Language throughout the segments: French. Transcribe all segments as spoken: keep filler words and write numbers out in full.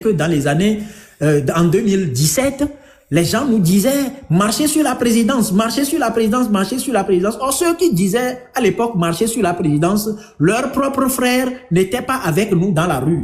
que dans les années, euh, en deux mille dix-sept, les gens nous disaient, marchez sur la présidence, marchez sur la présidence, marchez sur la présidence. Or, ceux qui disaient à l'époque, marchez sur la présidence, leurs propres frères n'étaient pas avec nous dans la rue.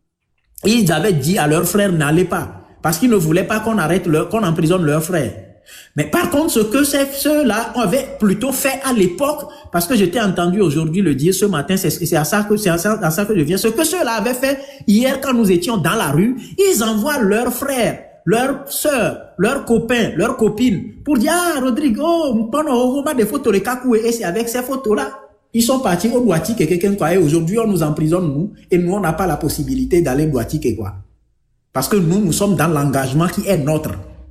Ils avaient dit à leurs frères, n'allez pas, parce qu'ils ne voulaient pas qu'on arrête leur, qu'on emprisonne leurs frères. Mais par contre, ce que ceux-là avaient plutôt fait à l'époque, parce que j'étais entendu aujourd'hui le dire ce matin, c'est à ça que c'est à ça, à ça que je viens. Ce que ceux-là avaient fait hier quand nous étions dans la rue, ils envoient leurs frères, leurs sœurs, leurs copains, leurs copines pour dire ah Rodrigue, oh, on a des photos de Kakoué et c'est avec ces photos-là. Ils sont partis au Boatique et quelqu'un quoi. Et aujourd'hui, on nous emprisonne nous et nous on n'a pas la possibilité d'aller Boatique et quoi. Parce que nous, nous sommes dans l'engagement qui est notre.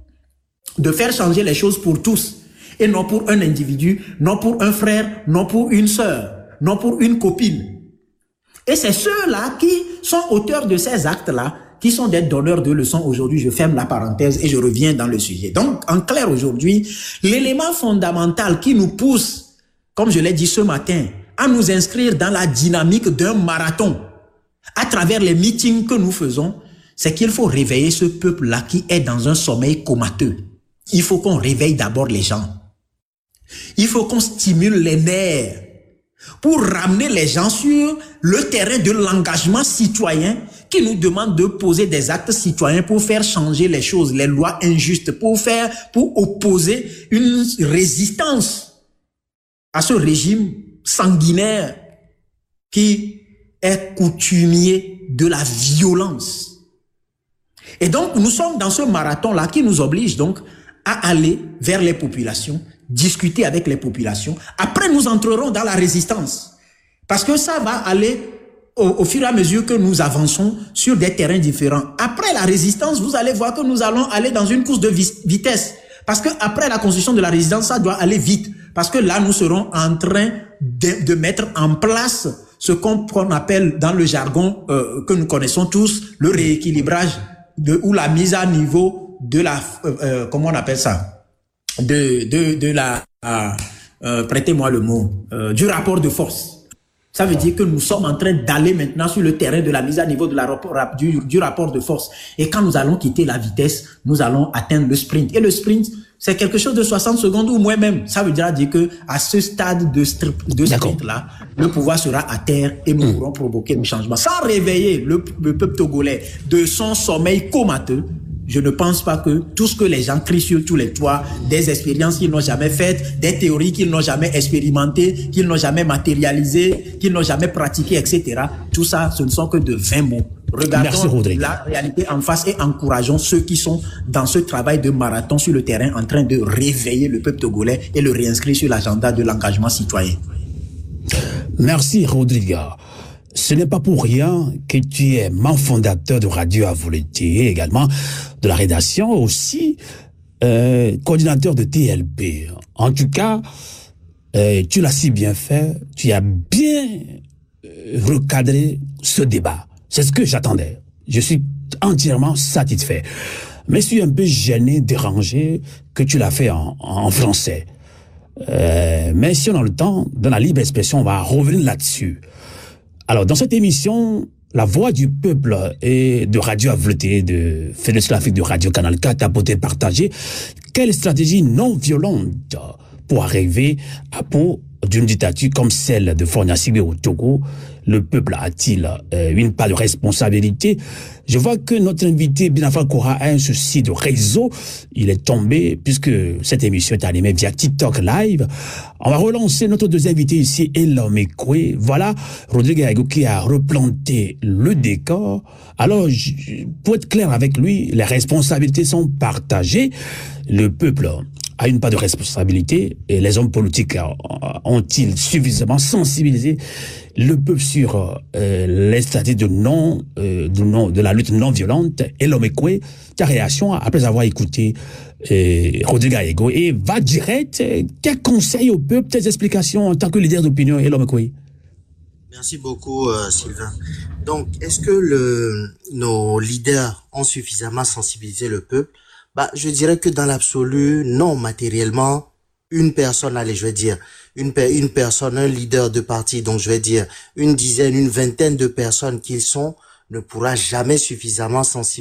De faire changer les choses pour tous et non pour un individu, non pour un frère, non pour une sœur, non pour une copine. Et c'est ceux-là qui sont auteurs de ces actes-là qui sont des donneurs de leçons aujourd'hui. Je ferme la parenthèse et je reviens dans le sujet. Donc, en clair aujourd'hui, l'élément fondamental qui nous pousse, comme je l'ai dit ce matin, à nous inscrire dans la dynamique d'un marathon à travers les meetings que nous faisons, c'est qu'il faut réveiller ce peuple-là qui est dans un sommeil comateux. Il faut qu'on réveille d'abord les gens. Il faut qu'on stimule les nerfs pour ramener les gens sur le terrain de l'engagement citoyen qui nous demande de poser des actes citoyens pour faire changer les choses, les lois injustes, pour faire, pour opposer une résistance à ce régime sanguinaire qui est coutumier de la violence. Et donc, nous sommes dans ce marathon-là qui nous oblige donc à aller vers les populations, discuter avec les populations. Après, nous entrerons dans la résistance. Parce que ça va aller au, au fur et à mesure que nous avançons sur des terrains différents. Après la résistance, vous allez voir que nous allons aller dans une course de vitesse. Parce que après la construction de la résistance, ça doit aller vite. Parce que là, nous serons en train de, de mettre en place ce qu'on qu'on appelle dans le jargon euh, que nous connaissons tous, le rééquilibrage de, ou la mise à niveau de la, euh, euh, comment on appelle ça, de, de, de la, euh, euh, prêtez-moi le mot, euh, du rapport de force. Ça veut dire que nous sommes en train d'aller maintenant sur le terrain de la mise à niveau de la rapport, du, du rapport de force. Et quand nous allons quitter la vitesse, nous allons atteindre le sprint. Et le sprint, c'est quelque chose de soixante secondes ou moins même. Ça veut dire, dire que à ce stade de, de sprint-là, le pouvoir sera à terre et nous mmh. pourrons provoquer un changement. Sans réveiller le, le peuple togolais de son sommeil comateux, je ne pense pas que tout ce que les gens crient sur tous les toits, des expériences qu'ils n'ont jamais faites, des théories qu'ils n'ont jamais expérimentées, qu'ils n'ont jamais matérialisées, qu'ils n'ont jamais pratiquées, et cetera. Tout ça, ce ne sont que de vains mots. Regardons la réalité en face et encourageons ceux qui sont dans ce travail de marathon sur le terrain en train de réveiller le peuple togolais et le réinscrire sur l'agenda de l'engagement citoyen. Merci, Rodrigue. Ce n'est pas pour rien que tu es membre fondateur de Radio à Volonté, également de la rédaction, aussi euh, coordinateur de T L P. En tout cas, euh, tu l'as si bien fait, tu as bien euh, recadré ce débat. C'est ce que j'attendais. Je suis entièrement satisfait. Mais je suis un peu gêné, dérangé que tu l'as fait en, en français. Euh, mais si on a le temps, dans la libre expression, on va revenir là-dessus. Alors, dans cette émission, la voix du peuple et de Radio à Volonté, de Fédération Afrique de Radio Canal quatre a peut-être partagé quelle stratégie non violente pour arriver à bout d'une dictature comme celle de Faure Gnassingbé au Togo. Le peuple a-t-il euh, une part de responsabilité? Je vois que notre invité, Binafra Kora, a un souci de réseau. Il est tombé, puisque cette émission est animée via TikTok Live. On va relancer notre deuxième invité ici, Elom Ekwe. Voilà, Rodrigue Aïgo qui a replanté le décor. Alors, je, pour être clair avec lui, les responsabilités sont partagées. Le peuple a une part de responsabilité et les hommes politiques ont-ils suffisamment sensibilisé le peuple sur euh, les stratégies de non, euh, de non, de la lutte non violente? Elom Ekwe, ta réaction après avoir écouté euh, Rodrigue Aïgo, et va direct, quel conseil au peuple, tes explications en tant que leader d'opinion, Elom Ekwe? Merci beaucoup, euh, Sylvain. Donc, est-ce que le, nos leaders ont suffisamment sensibilisé le peuple? Bah, je dirais que dans l'absolu, non, matériellement, une personne, allez, je vais dire, une, une personne, un leader de parti, donc je vais dire une dizaine, une vingtaine de personnes qu'ils sont, ne pourra jamais suffisamment sensibiliser